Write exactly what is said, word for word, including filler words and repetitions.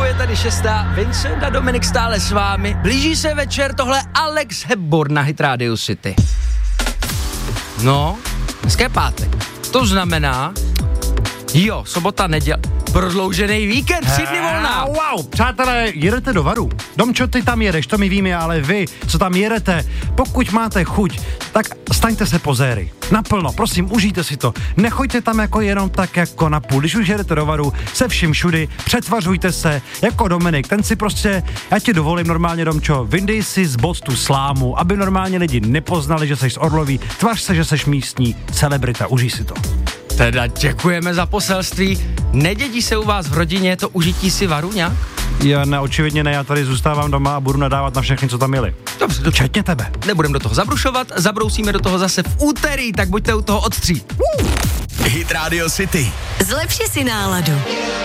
je tady šestá, Vincent a Dominik stále s vámi. Blíží se večer, tohle Alex Hepburn na Hit Radio City. No, dneska je pátek. To znamená, jo, sobota, neděle, prodloužený víkend, tři dny volná. Wow, přátelé, jedete do Varu. Domčo, ty tam jedeš, to my víme, ale vy, co tam jedete, pokud máte chuť, tak staňte se pozéry. Naplno, prosím, užijte si to. Nechoďte tam jako jenom tak jako na půl. Když už jedete do Varu, se vším všudy, přetvařujte se, jako Dominik, ten si prostě, já ti dovolím normálně, Domčo, vyndej si z bod tu slámu, aby normálně lidi nepoznali, že jsi z Orloví, tvař se, že jsi místní celebrita, užij si to. Teda děkujeme za poselství. Nedědí se u vás v rodině to užití si Varu nějak? Já ne, očividně ne, já tady zůstávám doma a budu nadávat na všechny, co tam jeli. Dobře, dobře. Včetně tebe. Nebudem do toho zabrušovat, zabrousíme do toho zase v úterý, tak buďte u toho od tří. Hit Radio City. Zlepši si náladu.